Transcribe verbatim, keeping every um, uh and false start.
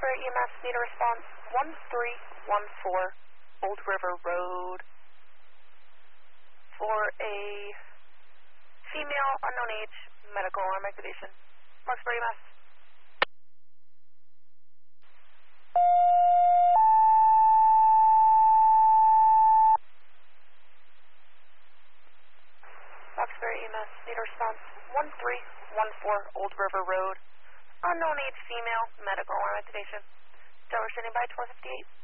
Roxbury E M S, need a response one three one four Old River Road for a female, unknown age, medical alarm activation. Roxbury E M S. Roxbury E M S, need a response one three one four Old River Road, unknown age female, medical alarm activation. Tower standing by, twelve fifty-eight.